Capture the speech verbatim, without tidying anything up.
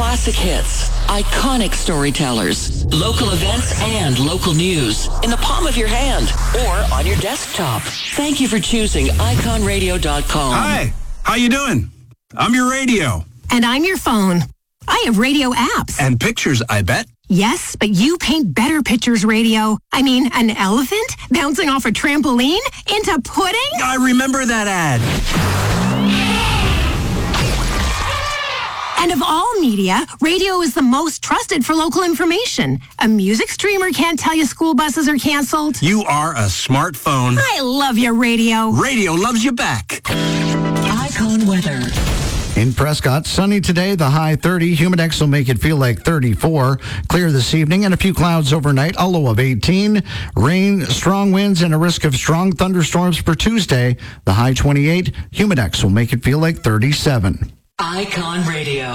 Classic hits, iconic storytellers, local events, and local news in the palm of your hand or on your desktop. Thank you for choosing icon radio dot com. Hi, how you doing? I'm your radio. And I'm your phone. I have radio apps. And pictures, I bet. Yes, but you paint better pictures, radio. I mean, an elephant bouncing off a trampoline into pudding? I remember that ad. And of all media, radio is the most trusted for local information. A music streamer can't tell you school buses are canceled. You are a smartphone. I love your radio. Radio loves you back. Icon weather. In Prescott, sunny today, the high thirty. Humidex will make it feel like thirty-four. Clear this evening and a few clouds overnight, a low of eighteen. Rain, strong winds, and a risk of strong thunderstorms for Tuesday. The high twenty-eight. Humidex will make it feel like thirty-seven. Icon Radio.